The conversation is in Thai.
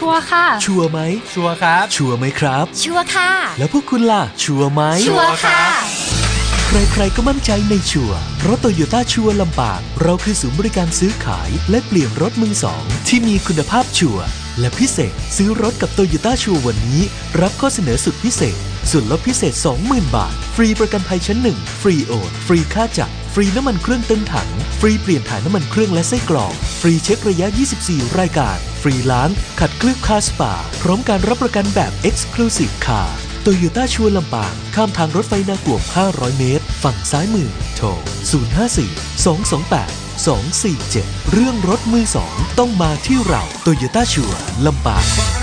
ชัวร์ค่ะชัวร์ไหมชัวร์ครับชัวร์ไหมครับชัวร์ค่ะแล้วพวกคุณล่ะชัวร์ไหมชัวร์ค่ะใครๆก็มั่นใจในชัวร์เพราะโตโยต้าชัวร์ลำปางเราคือศูนย์บริการซื้อขายและเปลี่ยนรถมือสองที่มีคุณภาพชัวร์และพิเศษซื้อรถกับโตโยต้าชัวร์วันนี้รับข้อเสนอสุดพิเศษส่วนลดพิเศษ 20,000 บาทฟรีประกันภัยชั้น1ฟรีโอนฟรีค่าจับฟรีน้ำมันเครื่องเต็มถังฟรีเปลี่ยนถ่ายน้ำมันเครื่องและไส้กรองฟรีเช็คระยะ 24 รายการฟรีล้างขัดเคลือบคาร์สปาพร้อมการรับประกันแบบ Exclusive Car โตโยต้าชัวร์ลำปางข้ามทางรถไฟนากวม500 เมตรฝั่งซ้ายมือโทร 054-228-247 เรื่องรถมือสองต้องมาที่เราโตโยต้าชัวร์ลำปาง